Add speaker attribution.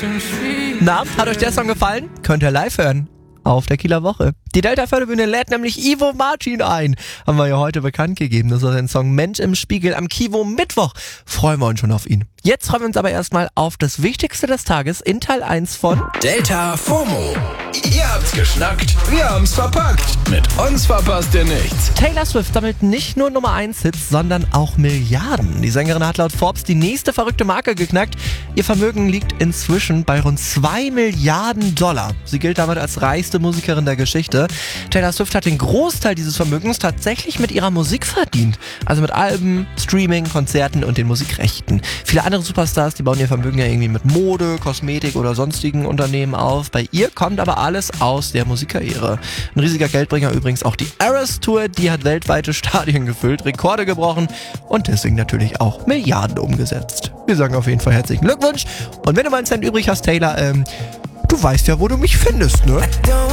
Speaker 1: Na, hat euch der Song gefallen? Könnt ihr live hören. Auf der Kieler Woche. Die Delta Förderbühne lädt nämlich Ivo Martin ein. Haben wir ja heute bekannt gegeben. Das ist sein Song Mensch im Spiegel am Kivo Mittwoch. Freuen wir uns schon auf ihn. Jetzt freuen wir uns aber erstmal auf das Wichtigste des Tages in Teil 1 von
Speaker 2: Delta FOMO. Ihr habt's geschnackt, wir haben's verpackt. Mit uns verpasst ihr nichts.
Speaker 1: Taylor Swift sammelt nicht nur Nummer 1 Hits, sondern auch Milliarden. Die Sängerin hat laut Forbes die nächste verrückte Marke geknackt. Ihr Vermögen liegt inzwischen bei rund 2 Milliarden $. Sie gilt damit als reichste Musikerin der Geschichte. Taylor Swift hat den Großteil dieses Vermögens tatsächlich mit ihrer Musik verdient. Also mit Alben, Streaming, Konzerten und den Musikrechten. Viele andere Superstars, die bauen ihr Vermögen ja irgendwie mit Mode, Kosmetik oder sonstigen Unternehmen auf. Bei ihr kommt aber alles aus der Musikkarriere. Ein riesiger Geldbringer übrigens auch die Eras Tour, die hat weltweite Stadien gefüllt, Rekorde gebrochen und deswegen natürlich auch Milliarden umgesetzt. Wir sagen auf jeden Fall herzlichen Glückwunsch und wenn du mal einen Cent übrig hast, Taylor, du weißt ja, wo du mich findest, ne?